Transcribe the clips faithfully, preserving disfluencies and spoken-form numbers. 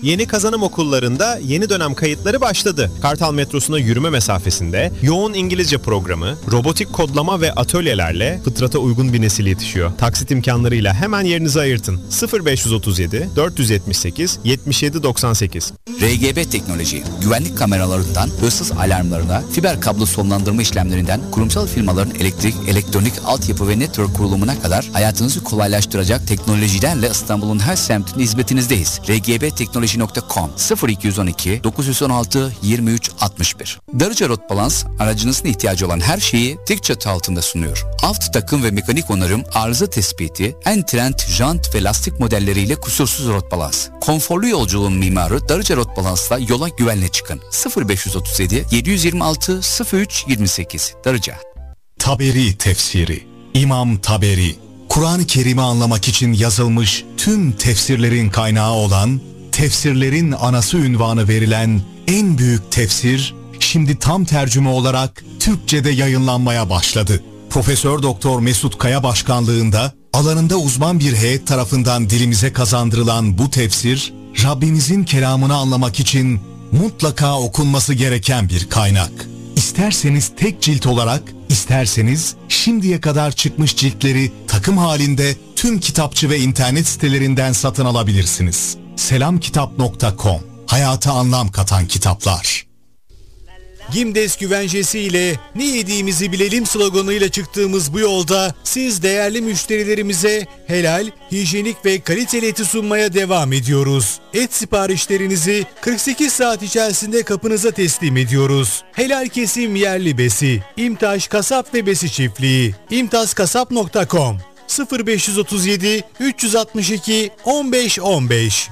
Yeni kazanım okullarında yeni dönem kayıtları başladı. Kartal metrosuna yürüme mesafesinde yoğun İngilizce programı, robotik kodlama ve atölyelerle fıtrata uygun bir nesil yetişiyor. Taksit imkanlarıyla hemen yerinizi ayırtın. sıfır beş otuz yedi dört yetmiş sekiz yetmiş yedi doksan sekiz. R G B Teknoloji, güvenlik kameralarından hırsız alarmlarına, fiber kablo sonlandırma işlemlerinden kurumsal firmaların elektrik, elektronik, altyapı ve network kurulumuna kadar hayatınızı kolaylaştıracak teknolojilerle İstanbul'un her semtinde hizmetinizdeyiz. r g b teknoloji nokta com sıfır iki on iki dokuz yüz on altı yirmi üç altmış bir. Darıca Rot Balans, aracınızın ihtiyacı olan her şeyi tek çatı altında sunuyor. Aft takım ve mekanik onarım, arıza tespiti, en trend jant ve lastik modelleriyle kusursuz rot balans. Konforlu yolculuğun mimarı Darıca Rot Balans'la yola güvenle çıkın. sıfır beş otuz yedi yedi yirmi altı sıfır üç yirmi sekiz. Darıca. Taberi tefsiri. İmam Taberi, Kur'an-ı Kerim'i anlamak için yazılmış tüm tefsirlerin kaynağı olan, tefsirlerin anası ünvanı verilen en büyük tefsir, şimdi tam tercüme olarak Türkçe'de yayınlanmaya başladı. Profesör Doktor Mesut Kaya başkanlığında alanında uzman bir heyet tarafından dilimize kazandırılan bu tefsir, Rabbimizin kelamını anlamak için mutlaka okunması gereken bir kaynak. İsterseniz tek cilt olarak, isterseniz şimdiye kadar çıkmış ciltleri takım halinde tüm kitapçı ve internet sitelerinden satın alabilirsiniz. selamkitap nokta com. Hayata anlam katan kitaplar. Gimdes güvencesi ile ne yediğimizi bilelim sloganıyla çıktığımız bu yolda siz değerli müşterilerimize helal, hijyenik ve kaliteli eti sunmaya devam ediyoruz. Et siparişlerinizi kırk sekiz saat içerisinde kapınıza teslim ediyoruz. Helal kesim yerli besi. İmtaş Kasap ve Besi Çiftliği. imtaz kasap nokta com sıfır beş otuz yedi üç altı iki on beş on beş.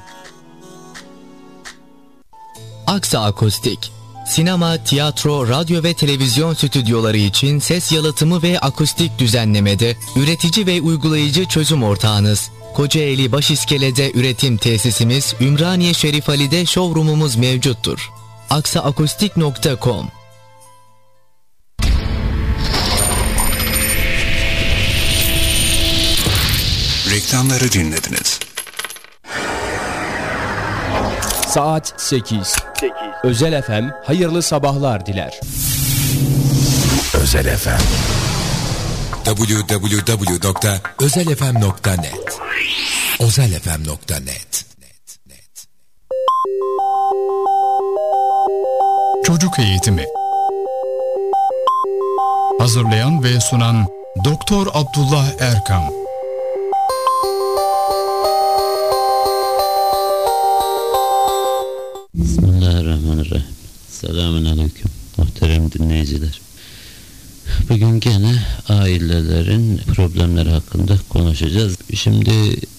Aksa Akustik, sinema, tiyatro, radyo ve televizyon stüdyoları için ses yalıtımı ve akustik düzenlemede üretici ve uygulayıcı çözüm ortağınız. Kocaeli Başiskele'de üretim tesisimiz, Ümraniye Şerif Ali'de showroomumuz mevcuttur. aksa akustik nokta com. Reklamları dinlediniz. Saat sekiz. Özel F M hayırlı sabahlar diler. Özel F M double-u double-u double-u nokta özel f m nokta net özel f m nokta net. Çocuk eğitimi. Hazırlayan ve sunan Doktor Abdullah Erkam. Bismillahirrahmanirrahim. Selamun aleyküm muhterem dinleyiciler. Bugün gene ailelerin problemleri hakkında konuşacağız. Şimdi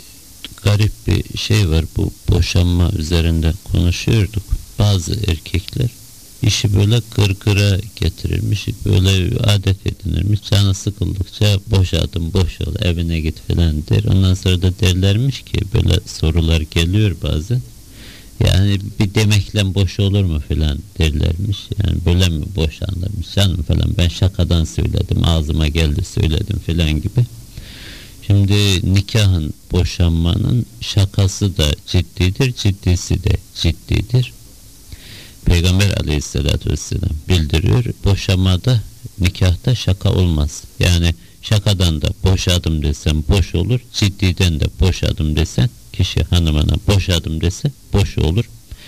garip bir şey var, bu boşanma üzerinde konuşuyorduk. Bazı erkekler işi böyle gırgıra getirirmiş, böyle adet edinirmiş. Canı sıkıldıkça boşadım, boş ol, evine git falan der. Ondan sonra da derlermiş ki, böyle sorular geliyor bazen. Yani bir demekle boş olur mu falan derlermiş. Yani böyle mi boşanırmış canım falan, ben şakadan söyledim, ağzıma geldi söyledim falan gibi. Şimdi nikahın, boşanmanın şakası da ciddidir, ciddisi de ciddidir. Peygamber aleyhissalatü vesselam bildiriyor, boşanmada, nikahta şaka olmaz. Yani şakadan da boşadım desen boş olur, ciddiden de boşadım desen, kişi hanımına boşadım dese boş olur.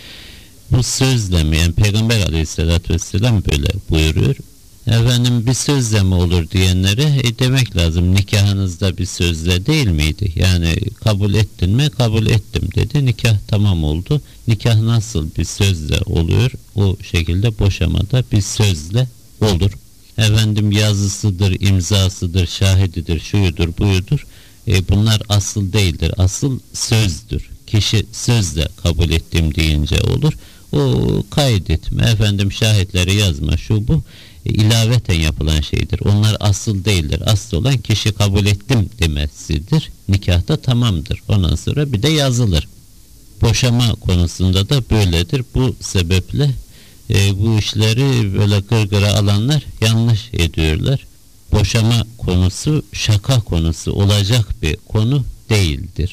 Bu sözle mi, yani Peygamber aleyhissalatü vesselam böyle buyuruyor. Efendim bir sözle mi olur diyenlere e, demek lazım, nikahınızda bir sözle değil miydi? Yani kabul ettin mi? Kabul ettim dedi, nikah tamam oldu. Nikah nasıl bir sözle oluyor? O şekilde boşamada bir sözle olur. Efendim yazısıdır, imzasıdır, şahididir, şuyudur, buyudur. E, bunlar asıl değildir. Asıl sözdür. Kişi sözle kabul ettim deyince olur. O kaydetme, efendim şahitleri yazma, şu bu e, ilaveten yapılan şeydir. Onlar asıl değildir. Asıl olan kişi kabul ettim demesidir. Nikahta tamamdır. Ondan sonra bir de yazılır. Boşama konusunda da böyledir. Bu sebeple e, bu işleri böyle gırgıra alanlar yanlış ediyorlar. Boşama konusu şaka konusu olacak bir konu değildir.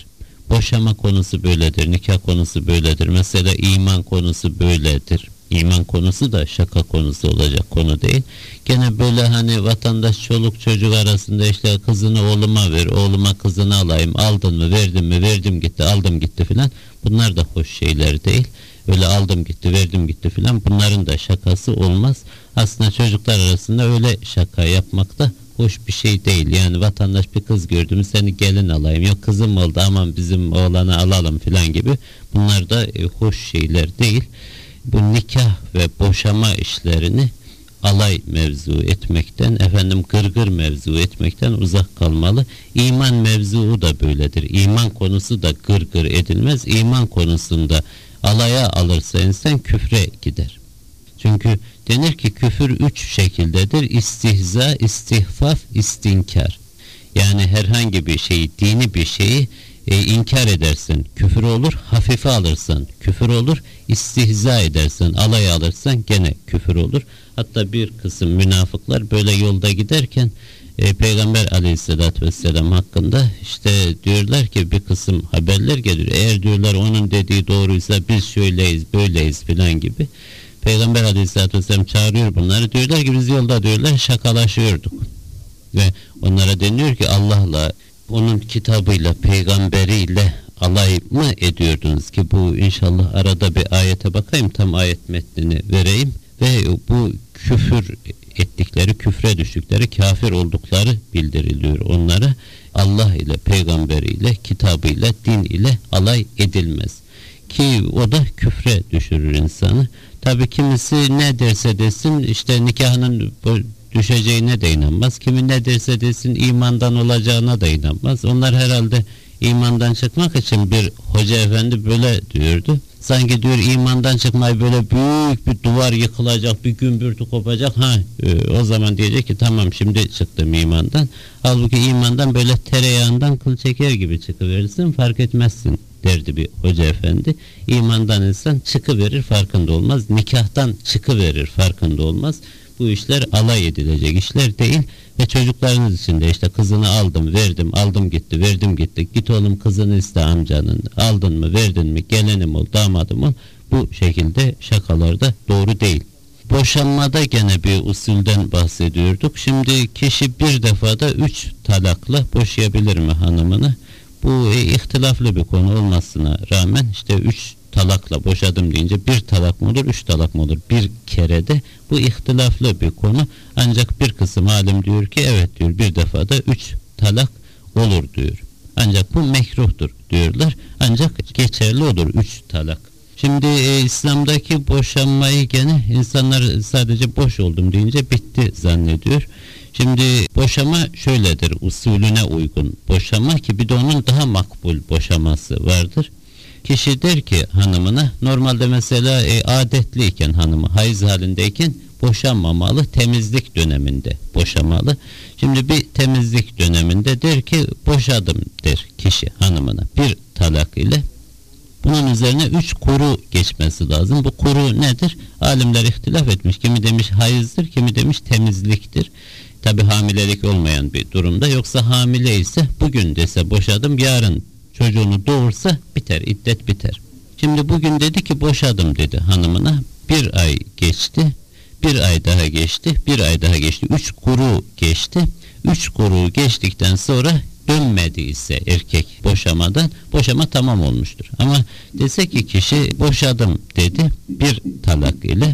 boşama konusu böyledir, nikah konusu böyledir. Mesela iman konusu böyledir. İman konusu da şaka konusu olacak konu değil. Gene böyle hani vatandaş çoluk çocuk arasında işte kızını oğluma ver, oğluma kızını alayım, aldın mı, verdin mi, verdim gitti, aldım gitti filan. Bunlar da hoş şeyler değil. Öyle aldım gitti, verdim gitti filan, bunların da şakası olmaz. Aslında çocuklar arasında öyle şaka yapmak da hoş bir şey değil. Yani vatandaş bir kız gördü mü seni gelin alayım, yok kızım oldu aman bizim oğlanı alalım filan gibi. Bunlar da e, hoş şeyler değil. Bu nikah ve boşama işlerini alay mevzu etmekten, efendim gırgır mevzu etmekten uzak kalmalı. İman mevzuu da böyledir. İman konusu da gırgır edilmez. İman konusunda alaya alırsa insan küfre gider. Çünkü denir ki küfür üç şekildedir. İstihza, istihfaf, istinkar. Yani herhangi bir şeyi, dini bir şeyi e, inkar edersen küfür olur, hafife alırsan küfür olur, istihza edersen, alay alırsan gene küfür olur. Hatta bir kısım münafıklar böyle yolda giderken e, Peygamber Aleyhisselatü Vesselam hakkında işte diyorlar ki bir kısım haberler geliyor. Eğer diyorlar onun dediği doğruysa biz şöyleyiz, böyleyiz filan gibi. Peygamber Aleyhisselatü Vesselam çağırıyor bunları. Diyorlar ki biz yolda diyorlar şakalaşıyorduk. Ve onlara deniyor ki Allah'la, onun kitabıyla, peygamberiyle alay mı ediyordunuz ki bu inşallah arada bir ayete bakayım, tam ayet metnini vereyim ve bu küfür ettikleri, küfre düştükleri, kafir oldukları bildiriliyor onlara. Allah ile, peygamberiyle, kitabıyla, din ile alay edilmez ki o da küfre düşürür insanı. Tabi kimisi ne derse desin işte nikahının düşeceğine de inanmaz. Kimi ne derse desin imandan olacağına da inanmaz. Onlar herhalde imandan çıkmak için bir hoca efendi böyle diyordu. Sanki diyor imandan çıkmayı böyle büyük bir duvar yıkılacak, bir gümbürtü kopacak. Ha e, o zaman diyecek ki tamam şimdi çıktım imandan. Halbuki imandan böyle tereyağından kıl çeker gibi çıkıverirsin, fark etmezsin derdi bir hoca efendi. İmandan insan çıkıverir, farkında olmaz. Nikahtan çıkıverir, farkında olmaz. Bu işler alay edilecek işler değil ve çocuklarınız için de işte kızını aldım, verdim, aldım gitti, verdim gitti. Git oğlum kızını iste amcanın, aldın mı, verdin mi, gelenim ol, damadım ol. Bu şekilde şakalarda doğru değil. Boşanmada gene bir usulden bahsediyorduk. Şimdi kişi bir defada üç talakla boşayabilir mi hanımını? Bu e, ihtilaflı bir konu olmasına rağmen işte üç talakla boşadım deyince bir talak mı olur, üç talak mı olur? Bir kerede bu ihtilaflı bir konu. Ancak bir kısım alim diyor ki evet diyor bir defada üç talak olur diyor. Ancak bu mekruhtur diyorlar. Ancak geçerli olur üç talak. Şimdi e, İslam'daki boşanmayı gene insanlar sadece boş oldum deyince bitti zannediyor. Şimdi boşama şöyledir, usulüne uygun boşama ki bir de onun daha makbul boşaması vardır. Kişi der ki hanımına normalde mesela e, adetliyken hanımı hayız halindeyken boşanmamalı, temizlik döneminde boşamalı. Şimdi bir temizlik döneminde der ki boşadım der kişi hanımına bir talak ile. Bunun üzerine üç kuru geçmesi lazım. Bu kuru nedir? Alimler ihtilaf etmiş. Kimi demiş hayızdır, kimi demiş temizliktir. Tabi hamilelik olmayan bir durumda. Yoksa hamile ise bugün dese boşadım, yarın çocuğunu doğursa biter, iddet biter. Şimdi bugün dedi ki boşadım dedi hanımına. Bir ay geçti, bir ay daha geçti, bir ay daha geçti. Üç kuru geçti. Üç kuru geçtikten sonra dönmediyse erkek boşamadan, boşama tamam olmuştur. Ama dese ki kişi boşadım dedi bir talak ile,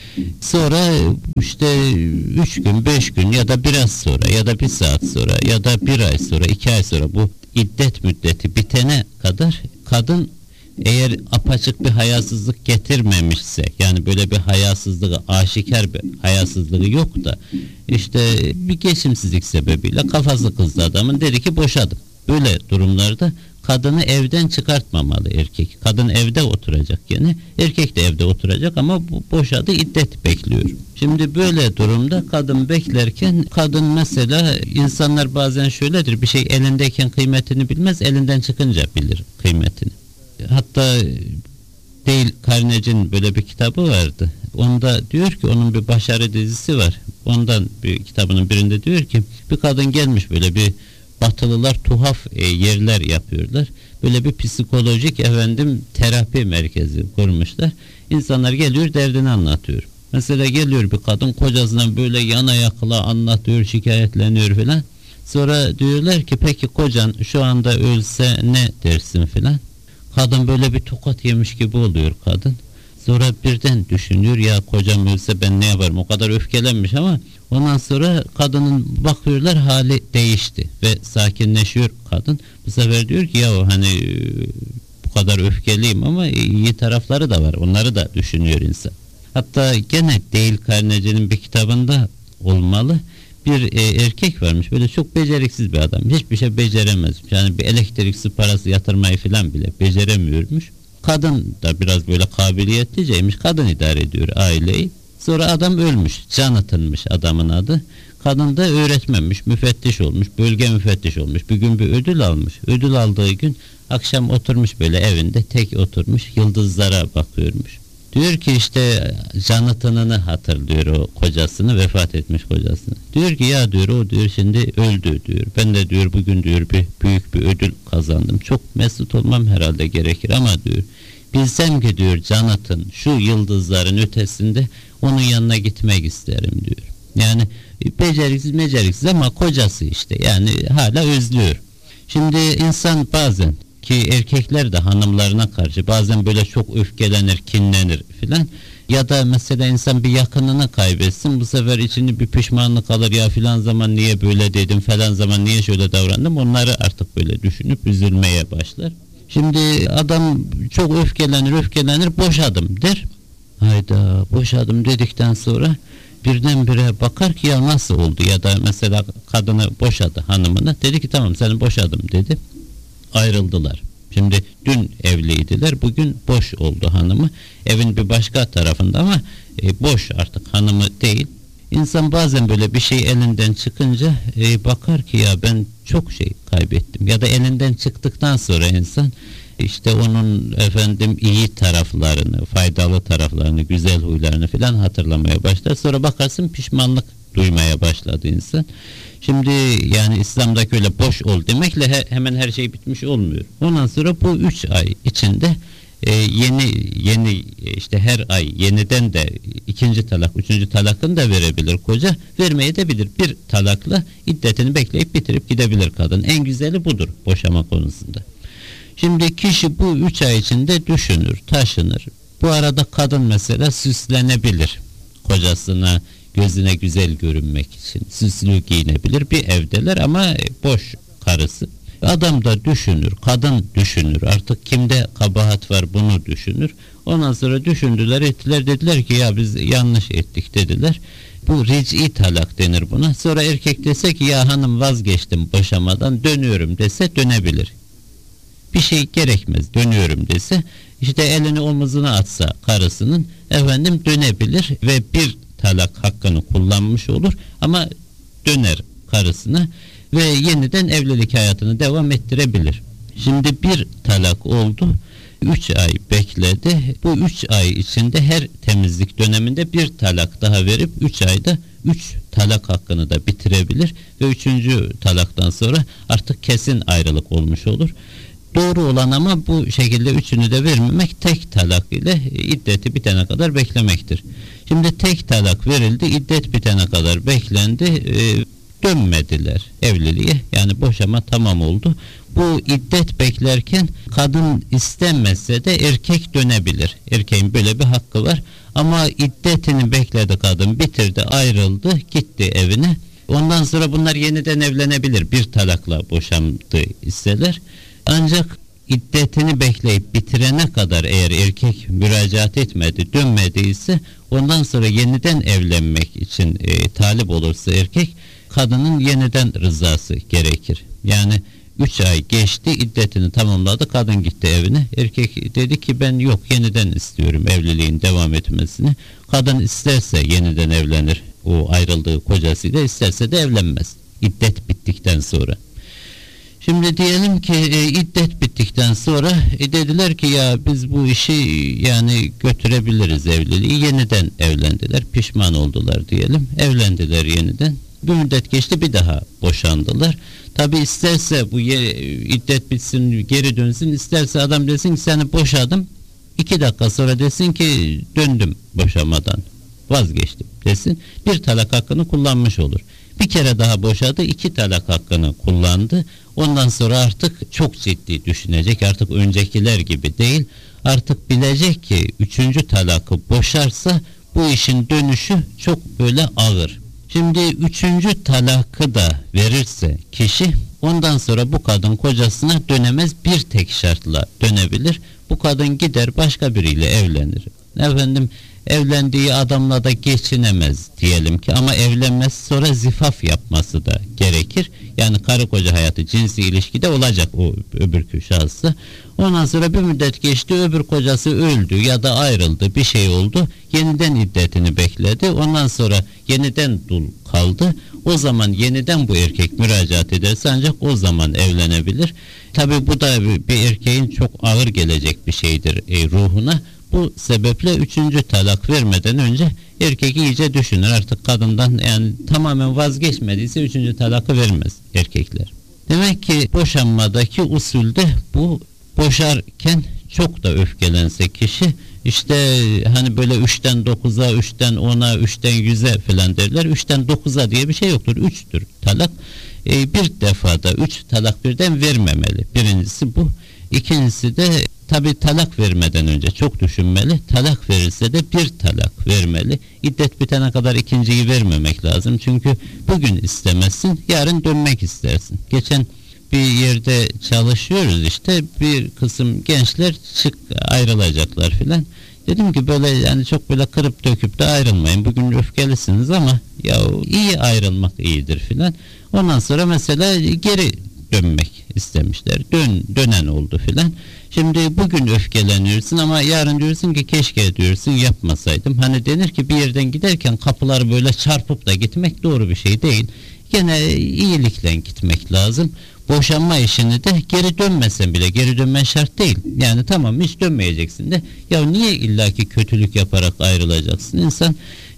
sonra işte üç gün, beş gün ya da biraz sonra ya da bir saat sonra ya da bir ay sonra, iki ay sonra bu iddet müddeti bitene kadar kadın eğer apaçık bir hayasızlık getirmemişse, yani böyle bir hayasızlığı, aşikar bir hayasızlığı yok da işte bir geçimsizlik sebebiyle kafası kızdı adamın, dedi ki boşadım. Böyle durumlarda kadını evden çıkartmamalı erkek. Kadın evde oturacak yani, erkek de evde oturacak ama bu boşadı, iddet bekliyor. Şimdi böyle durumda kadın beklerken, kadın mesela insanlar bazen şöyledir, bir şey elindeyken kıymetini bilmez, elinden çıkınca bilir kıymetini. Hatta Dale Carnegie'nin böyle bir kitabı vardı. Onda diyor ki, onun bir başarı dizisi var. Ondan bir kitabının birinde diyor ki, bir kadın gelmiş böyle bir batılılar tuhaf e, yerler yapıyorlar. böyle bir psikolojik efendim terapi merkezi kurmuşlar. İnsanlar geliyor, derdini anlatıyor. Mesela geliyor bir kadın, kocasından böyle yana yakıla anlatıyor, şikayetleniyor filan. Sonra diyorlar ki peki kocan şu anda ölse ne dersin filan. Kadın böyle bir tokat yemiş gibi oluyor kadın. Sonra birden düşünüyor, ya kocam ölse ben ne yaparım, o kadar öfkelenmiş ama ondan sonra kadının bakıyorlar hali değişti ve sakinleşiyor kadın. Bu sefer diyor ki ya hani bu kadar öfkeliyim ama iyi tarafları da var, onları da düşünüyor insan. Hatta gene Dale Carnegie'nin bir kitabında olmalı, bir e, erkek varmış böyle çok beceriksiz bir adam, hiçbir şey beceremez, yani bir elektrik parası yatırmayı falan bile beceremiyormuş. Kadın da biraz böyle kabiliyetliymiş, kadın idare ediyor aileyi. Sonra adam ölmüş, Jonathan'mış adamın adı. Kadın da öğretmenmiş, müfettiş olmuş, bölge müfettiş olmuş. Bir gün bir ödül almış. Ödül aldığı gün akşam oturmuş böyle evinde, tek oturmuş, yıldızlara bakıyormuş. Diyor ki işte Jonathan'ını hatırlıyor, o kocasını, vefat etmiş kocasını. Diyor ki ya diyor o diyor şimdi öldü diyor. Ben de diyor bugün diyor bir büyük bir ödül kazandım. Çok mesut olmam herhalde gerekir ama diyor bilsem ki diyor Jonathan şu yıldızların ötesinde, onun yanına gitmek isterim diyor. Yani beceriksiz beceriksiz ama kocası işte, yani hala özlüyor. Şimdi insan bazen, ki erkekler de hanımlarına karşı bazen böyle çok öfkelenir, kinlenir filan. Ya da mesela insan bir yakınını kaybetsin, bu sefer içinde bir pişmanlık alır, ya filan zaman niye böyle dedim, falan zaman niye şöyle davrandım, onları artık böyle düşünüp üzülmeye başlar. Şimdi adam çok öfkelenir öfkelenir boşadım der. Hayda, boşadım dedikten sonra birdenbire bakar ki ya nasıl oldu, ya da mesela kadını boşadı, hanımını, dedi ki tamam seni boşadım dedi. Ayrıldılar. Şimdi dün evliydiler, bugün boş oldu hanımı. Evin bir başka tarafında ama e, boş artık, hanımı değil. İnsan bazen böyle bir şey elinden çıkınca e, bakar ki ya ben çok şey kaybettim. Ya da elinden çıktıktan sonra insan işte onun efendim iyi taraflarını, faydalı taraflarını, güzel huylarını filan hatırlamaya başlar. Sonra bakarsın pişmanlık duymaya başladı insan. Şimdi yani İslam'daki öyle boş ol demekle he, hemen her şey bitmiş olmuyor. Ondan sonra bu üç ay içinde e, yeni yeni işte her ay yeniden de ikinci talak, üçüncü talakını da verebilir koca, vermeye de bilir. Bir talakla iddetini bekleyip bitirip gidebilir kadın. En güzeli budur boşama konusunda. Şimdi kişi bu üç ay içinde düşünür, taşınır. Bu arada kadın mesela süslenebilir. Kocasına, gözüne güzel görünmek için süslü giyinebilir. Bir evdeler ama boş karısı. Adam da düşünür, kadın düşünür. Artık kimde kabahat var bunu düşünür. Ondan sonra düşündüler, ettiler, dediler ki ya biz yanlış ettik dediler. Bu ric'i talak denir buna. Sonra erkek dese ki ya hanım vazgeçtim boşamadan, dönüyorum dese dönebilir. Bir şey gerekmez, dönüyorum dese işte elini omuzuna atsa karısının, efendim dönebilir ve bir talak hakkını kullanmış olur ama döner karısına ve yeniden evlilik hayatını devam ettirebilir. Şimdi bir talak oldu, üç ay bekledi. Bu üç ay içinde her temizlik döneminde bir talak daha verip üç ayda üç talak hakkını da bitirebilir ve üçüncü talaktan sonra artık kesin ayrılık olmuş olur. Doğru olan ama bu şekilde üçünü de vermemek, tek talak ile iddeti bitene kadar beklemektir. Şimdi tek talak verildi, iddet bitene kadar beklendi, e, dönmediler evliliğe, yani boşama tamam oldu. Bu iddet beklerken kadın istemezse de erkek dönebilir. Erkeğin böyle bir hakkı var ama iddetini bekledi kadın, bitirdi, ayrıldı, gitti evine. Ondan sonra bunlar yeniden evlenebilir, bir talakla boşandı iseler. Ancak iddetini bekleyip bitirene kadar eğer erkek müracaat etmedi, dönmediyse ondan sonra yeniden evlenmek için e, talip olursa erkek, kadının yeniden rızası gerekir. Yani üç ay geçti, iddetini tamamladı, kadın gitti evine. Erkek dedi ki ben yok, yeniden istiyorum evliliğin devam etmesini. Kadın isterse yeniden evlenir, o ayrıldığı kocasıyla, isterse de evlenmez iddet bittikten sonra. Şimdi diyelim ki e, iddet bittikten sonra e, dediler ki ya biz bu işi yani götürebiliriz evliliği, yeniden evlendiler, pişman oldular diyelim, evlendiler yeniden. Bir müddet geçti, bir daha boşandılar. Tabi isterse bu iddet bitsin, geri dönsün, isterse adam desin ki seni boşadım, iki dakika sonra desin ki döndüm boşamadan, vazgeçtim desin, bir talak hakkını kullanmış olur. Bir kere daha boşadı, iki talak hakkını kullandı. Ondan sonra artık çok ciddi düşünecek, artık öncekiler gibi değil, artık bilecek ki üçüncü talakı boşarsa bu işin dönüşü çok böyle ağır. Şimdi üçüncü talakı da verirse kişi, ondan sonra bu kadın kocasına dönemez, bir tek şartla dönebilir. Bu kadın gider başka biriyle evlenir. Efendim evlendiği adamla da geçinemez diyelim ki, ama evlenmez, sonra zifaf yapması da gerekir. Yani karı koca hayatı, cinsi ilişkide olacak o öbürkü şahsı. Ondan sonra bir müddet geçti, öbür kocası öldü ya da ayrıldı, bir şey oldu. Yeniden iddetini bekledi. Ondan sonra yeniden dul kaldı. O zaman yeniden bu erkek müracaat ederse ancak o zaman evlenebilir. Tabii bu da bir erkeğin çok ağır gelecek bir şeydir e, ruhuna. Bu sebeple üçüncü talak vermeden önce erkek iyice düşünür. Artık kadından yani tamamen vazgeçmediyse üçüncü talakı vermez erkekler. Demek ki boşanmadaki usulde bu, boşarken çok da öfkelense kişi, işte hani böyle üçten dokuza, üçten ona, üçten yüze falan derler. Üçten dokuza diye bir şey yoktur. Üçtür talak. Ee, bir defada üç talak birden vermemeli. Birincisi bu. İkincisi de tabi talak vermeden önce çok düşünmeli. Talak verirse de bir talak vermeli. İddet bitene kadar ikinciyi vermemek lazım. Çünkü bugün istemezsin, yarın dönmek istersin. Geçen bir yerde çalışıyoruz, işte bir kısım gençler çık ayrılacaklar filan. Dedim ki böyle yani çok böyle kırıp döküp de ayrılmayın. Bugün öfkelisiniz ama ya iyi ayrılmak iyidir filan. Ondan sonra mesela geri dönmek istemişler. Dön, dönen oldu filan. Şimdi bugün öfkeleniyorsun ama yarın diyorsun ki keşke diyorsun yapmasaydım. Hani denir ki bir yerden giderken kapıları böyle çarpıp da gitmek doğru bir şey değil. Gene iyilikle gitmek lazım. Boşanma işini de geri dönmesen bile, geri dönmen şart değil. Yani tamam hiç dönmeyeceksin de ya niye illaki kötülük yaparak ayrılacaksın? İnsan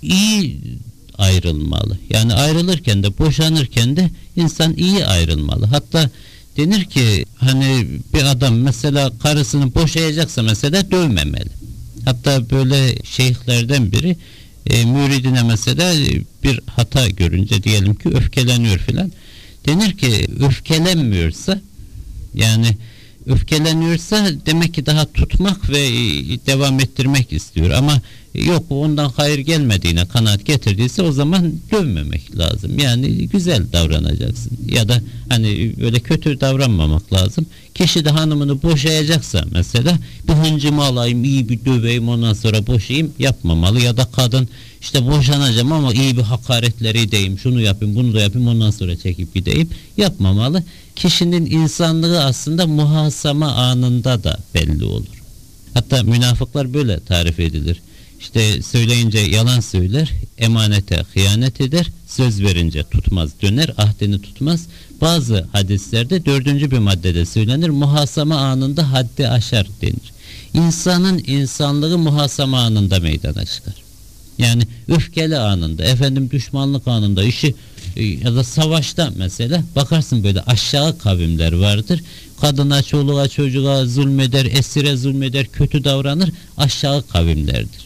iyi ayrılmalı. Yani ayrılırken de boşanırken de insan iyi ayrılmalı. Hatta denir ki hani bir adam mesela karısını boşayacaksa mesela dövmemeli. Hatta böyle şeyhlerden biri e, müridine mesela bir hata görünce diyelim ki öfkeleniyor filan. Denir ki öfkelenmiyorsa, yani öfkeleniyorsa demek ki daha tutmak ve devam ettirmek istiyor. Ama yok ondan hayır gelmediğine kanaat getirdiyse o zaman dövmemek lazım. Yani güzel davranacaksın. Ya da hani böyle kötü davranmamak lazım. Kişi de hanımını boşayacaksa mesela bir hıncımı alayım, iyi bir döveyim, ondan sonra boşayayım yapmamalı. Ya da kadın işte boşanacağım ama iyi bir hakaretleri edeyim, şunu yapayım, bunu da yapayım, ondan sonra çekip gideyim yapmamalı. Kişinin insanlığı aslında muhasama anında da belli olur. Hatta münafıklar böyle tarif edilir. İşte söyleyince yalan söyler, emanete hıyanet eder, söz verince tutmaz, döner, ahdini tutmaz. Bazı hadislerde dördüncü bir maddede söylenir, muhasama anında haddi aşar denir. İnsanın insanlığı muhasama anında meydana çıkar. Yani öfkeli anında, efendim düşmanlık anında, işi ya da savaşta mesela bakarsın böyle aşağı kavimler vardır. Kadına, çoluğa, çocuğa zulmeder, esire zulmeder, kötü davranır, aşağı kavimlerdir.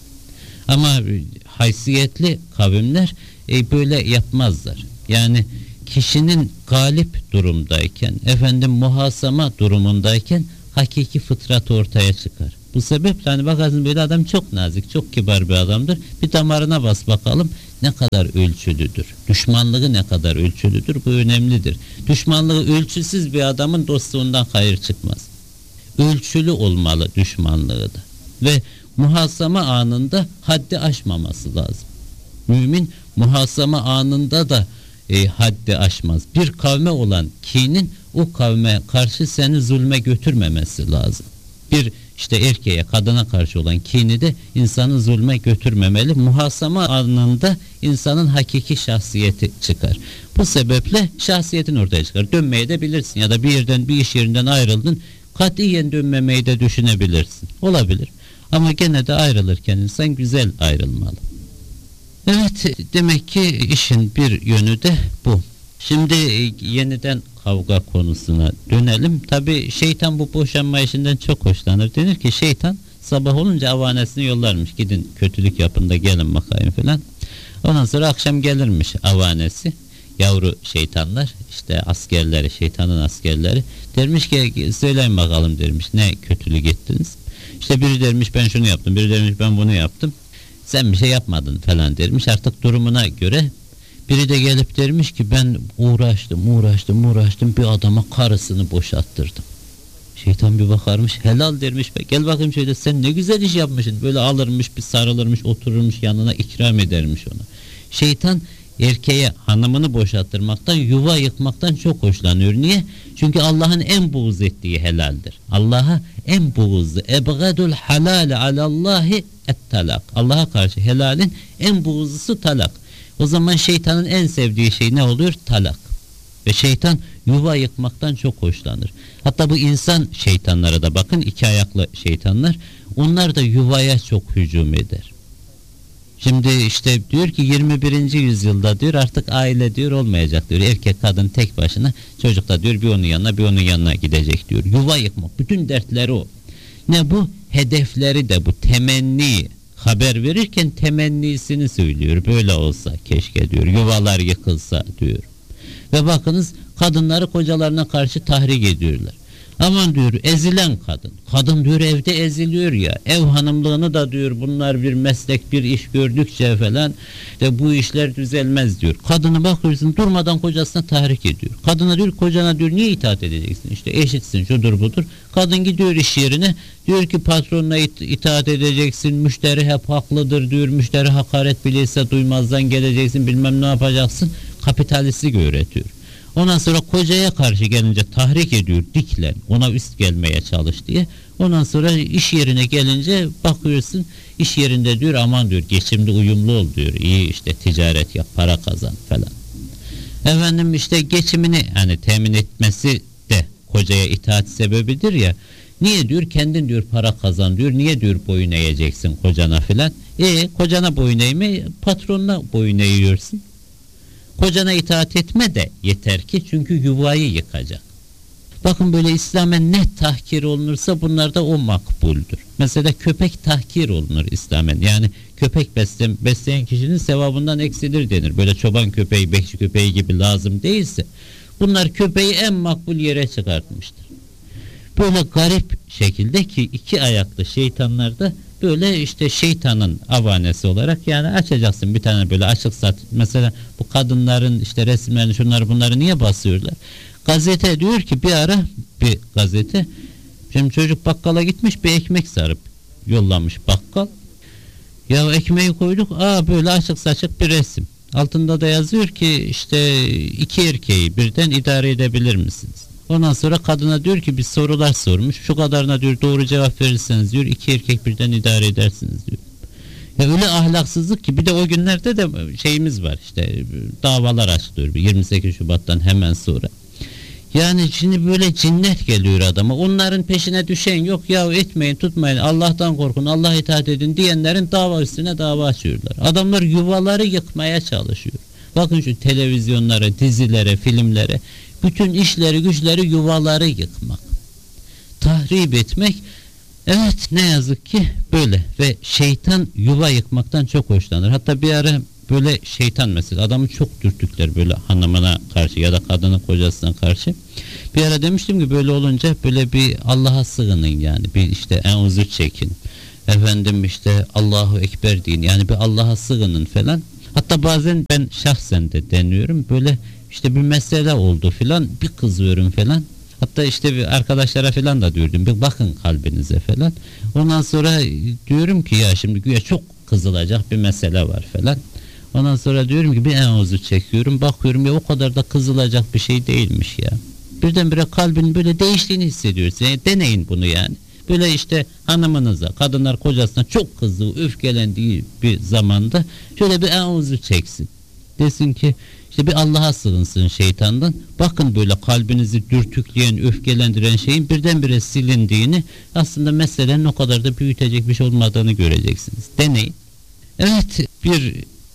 Ama haysiyetli kavimler e, böyle yapmazlar. Yani kişinin galip durumdayken, efendim muhasama durumundayken hakiki fıtrat ortaya çıkar. Bu sebeple hani bakarsın böyle adam çok nazik, çok kibar bir adamdır. Bir damarına bas bakalım ne kadar ölçülüdür. Düşmanlığı ne kadar ölçülüdür, bu önemlidir. Düşmanlığı ölçüsüz bir adamın dostluğundan hayır çıkmaz. Ölçülü olmalı düşmanlığı da. Ve muhasama anında haddi aşmaması lazım. Mümin muhasama anında da e, haddi aşmaz. Bir kavme olan kinin o kavme karşı seni zulme götürmemesi lazım. Bir işte erkeğe, kadına karşı olan kini de insanı zulme götürmemeli. Muhasama anında insanın hakiki şahsiyeti çıkar. Bu sebeple şahsiyetin ortaya çıkar. Dönmeye de bilirsin ya da bir yerden, bir iş yerinden ayrıldın, katiyen dönmemeyi de düşünebilirsin. Olabilir. Ama gene de ayrılırken insan güzel ayrılmalı. Evet, demek ki işin bir yönü de bu. Şimdi yeniden kavga konusuna dönelim. Tabii şeytan bu boşanma işinden çok hoşlanır. Denir ki şeytan sabah olunca avanesini yollarmış. Gidin kötülük yapın da gelin bakayım falan. Ondan sonra akşam gelirmiş avanesi. Yavru şeytanlar, işte askerleri, şeytanın askerleri. Dermiş ki söyleyin bakalım dermiş, ne kötülük ettiniz? İşte biri dermiş ben şunu yaptım, biri dermiş ben bunu yaptım. Sen bir şey yapmadın falan dermiş. Artık durumuna göre biri de gelip dermiş ki ben uğraştım uğraştım uğraştım bir adama karısını boşalttırdım. Şeytan bir bakarmış, helal dermiş be, gel bakayım şöyle, sen ne güzel iş yapmışsın. Böyle alırmış, bir sarılırmış, otururmuş yanına, ikram edermiş ona. Şeytan erkeğe hanımını boşalttırmaktan, yuva yıkmaktan çok hoşlanıyor. Niye? Çünkü Allah'ın en buğz ettiği helaldir. Allah'a en buğzlu, ebgadul halal alallahi et talak. Allah'a karşı helalin en buğzlusu talak. O zaman şeytanın en sevdiği şey ne oluyor? Talak. Ve şeytan yuva yıkmaktan çok hoşlanır. Hatta bu insan şeytanlara da bakın, iki ayaklı şeytanlar, onlar da yuvaya çok hücum eder. Şimdi işte diyor ki yirmi birinci yüzyılda diyor artık aile diyor olmayacak diyor. Erkek kadın tek başına, çocuk da diyor bir onun yanına bir onun yanına gidecek diyor. Yuva yıkmak, bütün dertleri o. Ne bu? Hedefleri de bu, temenni. Haber verirken temennisini söylüyor. Böyle olsa keşke diyor. Yuvalar yıkılsa diyor. Ve bakınız kadınları kocalarına karşı tahrik ediyorlar. Aman diyor ezilen kadın. Kadın diyor evde eziliyor ya. Ev hanımlığını da diyor bunlar bir meslek, bir iş gördükçe falan de bu işler düzelmez diyor. Kadını bakıyorsun durmadan kocasına tahrik ediyor. Kadına diyor kocana diyor niye itaat edeceksin? İşte eşitsin, şudur budur. Kadın gidiyor iş yerine, diyor ki patronuna it- itaat edeceksin. Müşteri hep haklıdır diyor. Müşteri hakaret bilirse duymazdan geleceksin, bilmem ne yapacaksın. Kapitalistlik öğretiyor. Ondan sonra kocaya karşı gelince tahrik ediyor, diklen, ona üst gelmeye çalış diye. Ondan sonra iş yerine gelince bakıyorsun iş yerinde diyor aman diyor geçimde uyumlu ol diyor. İyi işte ticaret yap, para kazan falan. Efendim işte geçimini hani temin etmesi de kocaya itaat sebebidir ya. Niye diyor kendin diyor para kazan diyor. Niye diyor boyun eğeceksin kocana falan. E kocana boyun eğme, patronuna boyun eğiyorsun. Kocana itaat etme de yeter ki çünkü yuvayı yıkacak. Bakın böyle İslam'a ne tahkir olunursa bunlarda o makbuldür. Mesela köpek tahkir olunur İslam'a. Yani köpek besleyen, besleyen kişinin sevabından eksilir denir. Böyle çoban köpeği, bekçi köpeği gibi lazım değilse bunlar köpeği en makbul yere çıkartmıştır. Böyle garip şekilde ki iki ayaklı şeytanlar da böyle işte şeytanın avanesi olarak yani açacaksın bir tane böyle açık sat. Mesela bu kadınların işte resimlerini şunları bunları niye basıyorlar? Gazete diyor ki bir ara bir gazete şimdi çocuk bakkala gitmiş bir ekmek sarıp yollamış bakkal. Ya ekmeği koyduk aa böyle açık saçık bir resim. Altında da yazıyor ki işte iki erkeği birden idare edebilir misiniz? Ondan sonra kadına diyor ki bir sorular sormuş. Şu kadarına diyor doğru cevap verirseniz diyor iki erkek birden idare edersiniz diyor. Ya öyle ahlaksızlık ki bir de o günlerde de şeyimiz var işte davalar açılıyor yirmi sekiz Şubat'tan hemen sonra. Yani şimdi böyle cinnet geliyor adama. Onların peşine düşen yok ya etmeyin tutmayın Allah'tan korkun Allah itaat edin diyenlerin dava üstüne dava açıyorlar. Adamlar yuvaları yıkmaya çalışıyor. Bakın şu televizyonlara, dizilere, filmlere bütün işleri güçleri yuvaları yıkmak. Tahrip etmek. Evet ne yazık ki böyle ve şeytan yuva yıkmaktan çok hoşlanır. Hatta bir ara böyle şeytan mesela adamı çok dürtükler böyle hanımına karşı ya da kadının kocasına karşı. Bir ara demiştim ki böyle olunca böyle bir Allah'a sığının yani bir işte en'uzu çekin. Efendim işte Allahu Ekber deyin yani bir Allah'a sığının falan. Hatta bazen ben şahsen de deniyorum böyle işte bir mesele oldu filan bir kızıyorum falan. Hatta işte bir arkadaşlara falan da diyordum bir bakın kalbinize falan. Ondan sonra diyorum ki ya şimdi güya çok kızılacak bir mesele var falan. Ondan sonra diyorum ki bir en'uzu çekiyorum bakıyorum ya o kadar da kızılacak bir şey değilmiş ya. Birdenbire kalbin böyle değiştiğini hissediyorsun. Yani deneyin bunu yani. Böyle işte hanımınıza, kadınlar kocasına çok kızdığı, öfkelendiği bir zamanda şöyle bir en'uzu çeksin. Desin ki işte bir Allah'a sığınsın şeytandan. Bakın böyle kalbinizi dürtükleyen, öfkelendiren şeyin birdenbire silindiğini aslında meselenin o kadar da büyütecek bir şey olmadığını göreceksiniz. Deneyin. Evet bir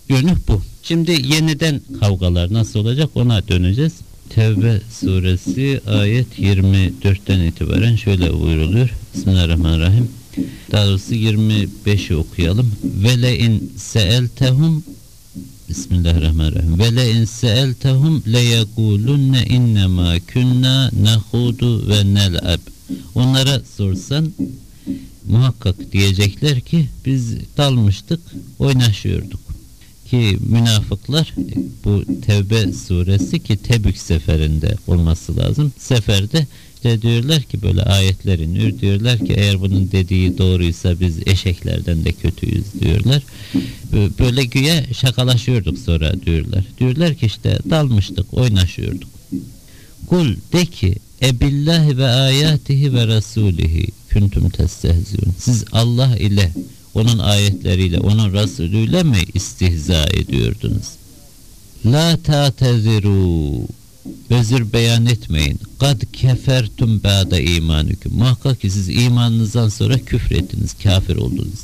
yönü bu. Şimdi yeniden kavgalar nasıl olacak ona döneceğiz. Tevbe suresi ayet yirmi dörtten itibaren şöyle buyruluyor. Bismillahirrahmanirrahim. Daha doğrusu yirmi beşi okuyalım. Ve le in seeltehum Bismillahirrahmanirrahim. Ve le in seeltehum le yekulunne innema kunna nahudu ve nel'ab. Onlara sorsan muhakkak diyecekler ki biz dalmıştık, oynaşıyorduk. Ki münafıklar bu Tevbe suresi ki Tebük seferinde olması lazım. Seferde de diyorlar ki böyle ayetler iniyor. Diyorlar ki eğer bunun dediği doğruysa biz eşeklerden de kötüyüz diyorlar. Böyle güya şakalaşıyorduk sonra diyorlar. Diyorlar ki işte dalmıştık, oynaşıyorduk. Kul de ki ebillahi ve ayatihi ve rasulihi kuntum testehziun. Siz Allah ile, onun ayetleriyle, onun Resulüyle mi istihza ediyordunuz? La ta'teziru. Özür beyan etmeyin. Kad kefertum ba'da imanüküm. Muhakkak ki siz imanınızdan sonra küfrettiniz, kafir oldunuz.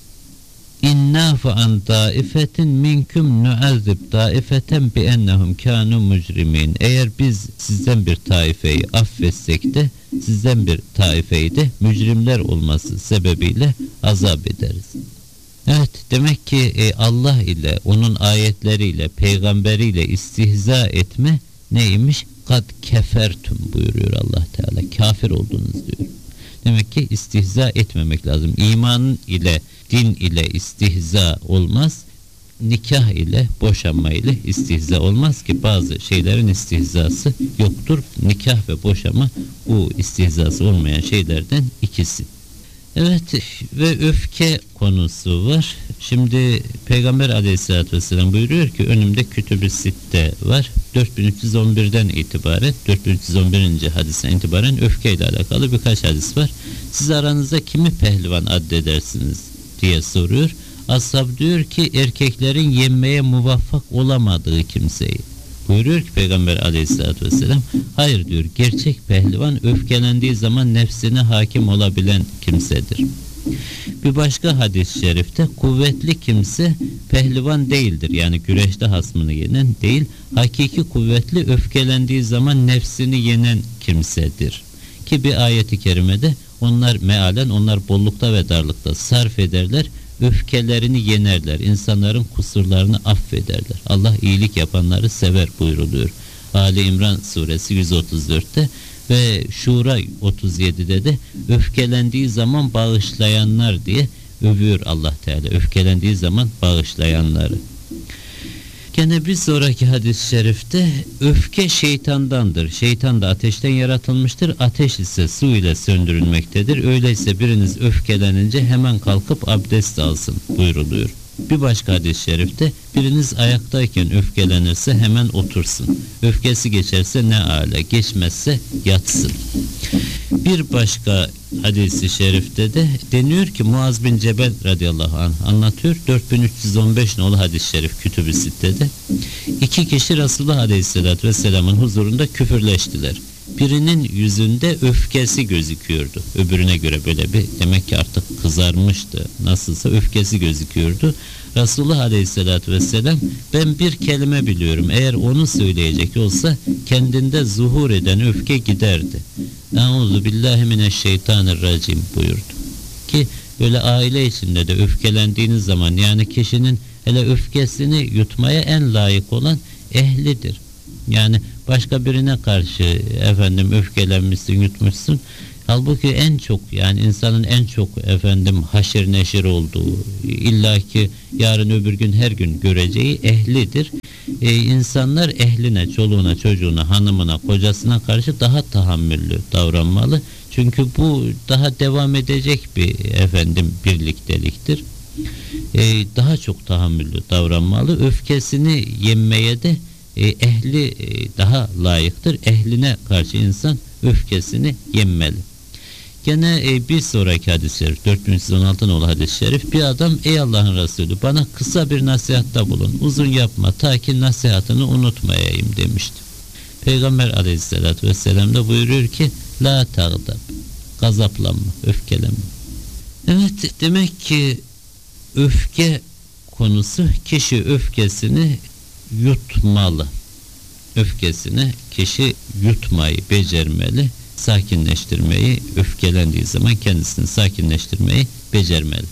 İnna fa an daifetin minkum nu'azzib daifeten bi ennehum kanu mujrimin. Eğer biz sizden bir taifeyi affetsek de sizden bir taifeyi de mücrimler olması sebebiyle azap ederiz. Evet, demek ki e, Allah ile, onun ayetleriyle, peygamberiyle istihza etme neymiş? Kad kefertum buyuruyor Allah Teala. Kafir oldunuz diyor. Demek ki istihza etmemek lazım. İman ile, din ile istihza olmaz. Nikah ile, boşanma ile istihza olmaz ki bazı şeylerin istihzası yoktur. Nikah ve boşanma bu istihzası olmayan şeylerden ikisi. Evet, ve öfke konusu var. Şimdi Peygamber Aleyhisselatü Vesselam buyuruyor ki önümde Kütüb-i Sitte var. dört bin üç yüz on birden itibaren dört bin üç yüz on birinci hadisten itibaren öfke ile alakalı birkaç hadis var. Siz aranızda kimi pehlivan addedersiniz diye soruyor. Ashab diyor ki erkeklerin yenmeye muvaffak olamadığı kimseyi. Buyuruyor ki Peygamber Aleyhisselatü Vesselam, hayır diyor, gerçek pehlivan öfkelendiği zaman nefsine hakim olabilen kimsedir. Bir başka hadis-i şerifte kuvvetli kimse pehlivan değildir. Yani güreşte hasmını yenen değil, hakiki kuvvetli öfkelendiği zaman nefsini yenen kimsedir. Ki bir ayeti kerimede onlar mealen, onlar bollukta ve darlıkta sarf ederler, öfkelerini yenerler, insanların kusurlarını affederler. Allah iyilik yapanları sever buyruluyor. Ali İmran suresi yüz otuz dörtte ve Şura otuz yedide de öfkelendiği zaman bağışlayanlar diye övüyor Allah Teala. Öfkelendiği zaman bağışlayanları. Gene bir sonraki hadis-i şerifte öfke şeytandandır. Şeytan da ateşten yaratılmıştır. Ateş ise su ile söndürülmektedir. Öyleyse biriniz öfkelenince hemen kalkıp abdest alsın buyruluyor. Bir başka hadis-i şerifte biriniz ayaktayken öfkelenirse hemen otursun. Öfkesi geçerse ne âlâ, geçmezse yatsın. Bir başka hadis-i şerifte de deniyor ki Muaz bin Cebel radıyallahu anh anlatıyor. dört bin üç yüz on beş nolu hadis-i şerif Kütüb-i Sitte'de iki kişi Resulullah aleyhissalatü vesselamın huzurunda küfürleştiler. Birinin yüzünde öfkesi gözüküyordu. Öbürüne göre böyle bir, demek ki artık kızarmıştı. Nasılsa öfkesi gözüküyordu. Resulullah Aleyhisselatü Vesselam ben bir kelime biliyorum. Eğer onu söyleyecek olsa kendinde zuhur eden öfke giderdi. Euzu billahi mineşşeytanirracim buyurdu. Ki böyle aile içinde de öfkelendiğiniz zaman, yani kişinin hele öfkesini yutmaya en layık olan ehlidir. Yani başka birine karşı efendim öfkelenmişsin, yutmuşsun. Halbuki en çok, yani insanın en çok efendim haşir neşir olduğu, illaki yarın öbür gün her gün göreceği ehlidir. Ee, insanlar ehline, çoluğuna, çocuğuna, hanımına, kocasına karşı daha tahammüllü davranmalı. Çünkü bu daha devam edecek bir efendim birlikteliktir. Ee, daha çok tahammüllü davranmalı. Öfkesini yenmeye de e, ehli e, daha layıktır. Ehline karşı insan öfkesini yenmeli. Gene e, bir sonraki hadis-i şerif dört bin üç yüz on altı nolu hadis-i şerif, bir adam ey Allah'ın Resulü bana kısa bir nasihatta bulun, uzun yapma ta ki nasihatını unutmayayım demişti. Peygamber aleyhissalatü vesselam da buyuruyor ki la tağdab, gazaplanma, öfkelenme. Evet, demek ki öfke konusu kişi öfkesini yutmalı. Öfkesini kişi yutmayı becermeli, sakinleştirmeyi, öfkelendiği zaman kendisini sakinleştirmeyi becermeli.